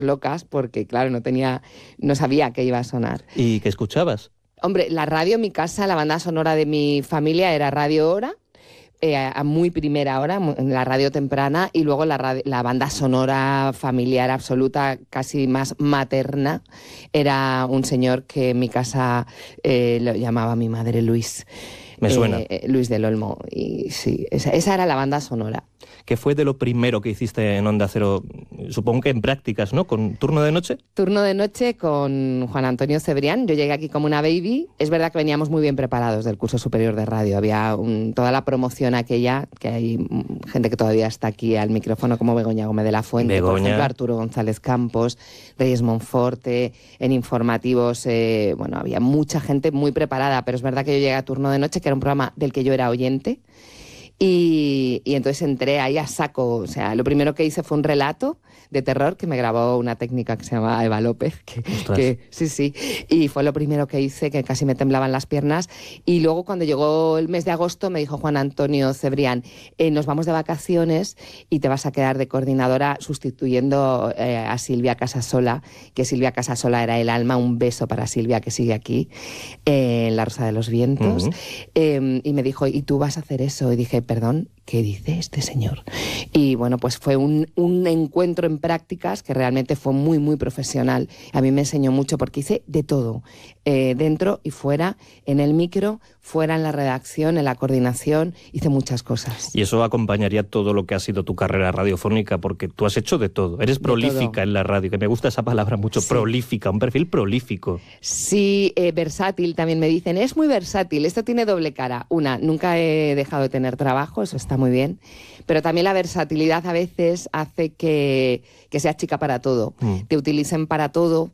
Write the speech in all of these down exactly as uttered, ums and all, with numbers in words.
locas porque, claro, no tenía, no sabía qué iba a sonar. ¿Y qué escuchabas? Hombre, la radio en mi casa, la banda sonora de mi familia era Radio Hora, eh, a muy primera hora, en la radio temprana, y luego la, radio, la banda sonora familiar absoluta, casi más materna, era un señor que en mi casa eh, lo llamaba mi madre Luis. Me suena. Eh, Luis del Olmo. Y sí, esa, esa era la banda sonora. ¿Qué fue de lo primero que hiciste en Onda Cero? Supongo que en prácticas, ¿no? ¿Con turno de noche? Turno de noche con Juan Antonio Cebrián. Yo llegué aquí como una baby. Es verdad que veníamos muy bien preparados del curso superior de radio. Había un, toda la promoción aquella, que hay gente que todavía está aquí al micrófono, como Begoña Gómez de la Fuente, Begoña. por ejemplo, Arturo González Campos, Reyes Monforte, en informativos, eh, bueno, había mucha gente muy preparada, pero es verdad que yo llegué a Turno de Noche, que era un programa del que yo era oyente. Y, y entonces entré ahí a saco. O sea, lo primero que hice fue un relato de terror que me grabó una técnica que se llama Eva López. Que, que, sí, sí. Y fue lo primero que hice, que casi me temblaban las piernas. Y luego, cuando llegó el mes de agosto, me dijo Juan Antonio Cebrián, eh, nos vamos de vacaciones y te vas a quedar de coordinadora sustituyendo eh, a Silvia Casasola, que Silvia Casasola era el alma. Un beso para Silvia, que sigue aquí, eh, en La Rosa de los Vientos. Uh-huh. eh, y me dijo, ¿y tú vas a hacer eso? Y dije, perdón, ¿qué dice este señor? Y bueno, pues fue un, un encuentro en prácticas que realmente fue muy, muy profesional. A mí me enseñó mucho porque hice de todo, eh, dentro y fuera, en el micro, fuera en la redacción, en la coordinación, hice muchas cosas. Y eso acompañaría todo lo que ha sido tu carrera radiofónica, porque tú has hecho de todo. Eres de prolífica todo en la radio, que me gusta esa palabra mucho, sí. Prolífica, un perfil prolífico. Sí, eh, versátil también me dicen, es muy versátil, esto tiene doble cara. Una, nunca he dejado de tener trabajo, eso está muy bien, pero también la versatilidad a veces hace que, que seas chica para todo, mm. te utilicen para todo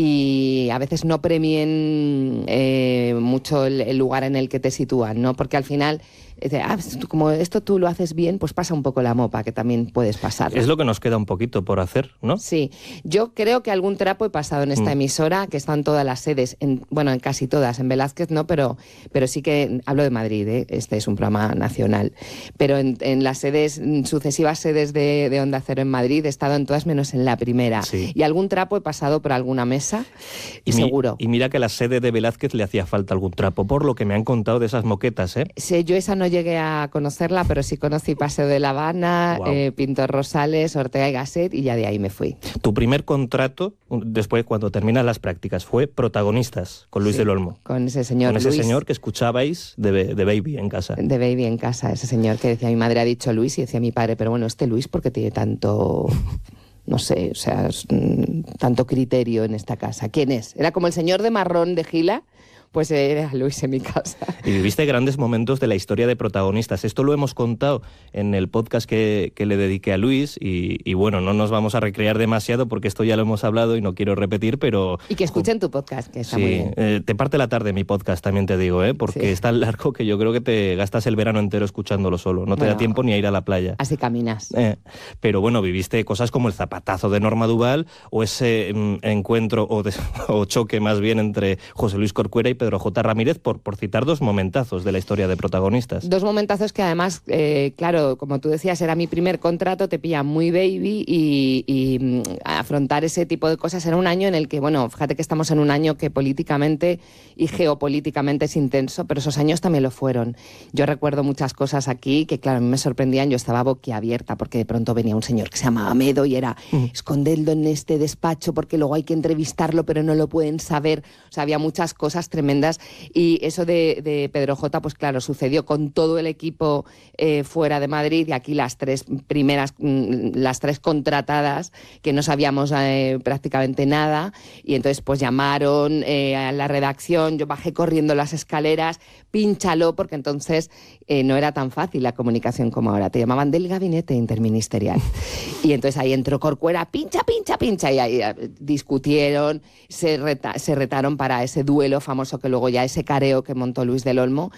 y a veces no premien eh, mucho el, el lugar en el que te sitúan, ¿no? Porque al final, ah, como esto tú lo haces bien, pues pasa un poco la mopa, que también puedes pasar, ¿no? Es lo que nos queda un poquito por hacer, ¿no? Sí, yo creo que algún trapo he pasado en esta mm. emisora, que están todas las sedes, en, bueno, en casi todas, en Velázquez no, pero, pero sí que hablo de Madrid, ¿eh? Este es un programa nacional, pero en, en las sedes, sucesivas sedes de, de Onda Cero en Madrid, he estado en todas menos en la primera, sí. Y algún trapo he pasado por alguna mesa, y, y seguro. Mi, y mira que a la sede de Velázquez le hacía falta algún trapo, por lo que me han contado de esas moquetas, ¿eh? Sí, yo esa no llegué a conocerla, pero sí conocí Paseo de La Habana, wow. eh, Pintor Rosales, Ortega y Gasset, y ya de ahí me fui. Tu primer contrato, después cuando terminas las prácticas, fue Protagonistas, con Luis sí, del Olmo. Con ese señor Con ese Luis, señor que escuchabais de, de Baby en casa. De Baby en casa, ese señor que decía, mi madre ha dicho Luis, y decía mi padre, pero bueno, este Luis, ¿por qué tiene tanto... no sé, o sea, tanto criterio en esta casa? ¿Quién es? Era como el señor de marrón de Gila, pues era Luis en mi casa. Y viviste grandes momentos de la historia de Protagonistas. Esto lo hemos contado en el podcast que, que le dediqué a Luis y, y bueno, no nos vamos a recrear demasiado porque esto ya lo hemos hablado y no quiero repetir, pero... Y que escuchen tu podcast, que está sí, muy bien. Eh, te parte la tarde mi podcast, también te digo, ¿eh? Porque sí. Es tan largo que yo creo que te gastas el verano entero escuchándolo solo. No te bueno, da tiempo ni a ir a la playa. Así caminas. Eh, pero bueno, viviste cosas como el zapatazo de Norma Duval o ese mm, encuentro o, de, o choque más bien entre José Luis Corcuera y Pedro J. Ramírez, por, por citar dos momentazos de la historia de Protagonistas. Dos momentazos que además, eh, claro, como tú decías, era mi primer contrato, te pilla muy baby y, y afrontar ese tipo de cosas era un año en el que, bueno, fíjate que estamos en un año que políticamente y geopolíticamente es intenso, pero esos años también lo fueron. Yo recuerdo muchas cosas aquí que, claro, a mí me sorprendían, yo estaba boquiabierta porque de pronto venía un señor que se llamaba Medo y era, mm. escondedlo en este despacho porque luego hay que entrevistarlo, pero no lo pueden saber. O sea, había muchas cosas tremendas. Y eso de, de Pedro J, pues claro, sucedió con todo el equipo eh, fuera de Madrid y aquí las tres primeras, las tres contratadas que no sabíamos eh, prácticamente nada y entonces pues llamaron eh, a la redacción, yo bajé corriendo las escaleras, pínchalo, porque entonces eh, no era tan fácil la comunicación como ahora, te llamaban del gabinete interministerial y entonces ahí entró Corcuera, pincha, pincha, pincha y ahí eh, discutieron, se, reta, se retaron para ese duelo famoso que luego ya ese careo que montó Luis del Olmo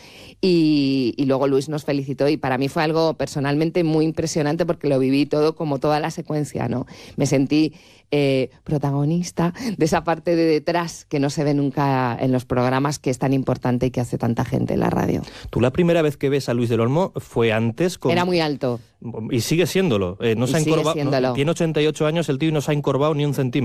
y, y luego Luis nos felicitó y para mí fue algo personalmente muy impresionante porque lo viví todo como toda la secuencia, ¿no? Me sentí eh, protagonista de esa parte de detrás que no se ve nunca en los programas, que es tan importante y que hace tanta gente en la radio. Tú la primera vez que ves a Luis del Olmo fue antes con... Era muy alto. Y sigue siéndolo. Eh, no se ha encorvado, no, tiene ochenta y ocho años el tío y no se ha encorvado ni un centímetro.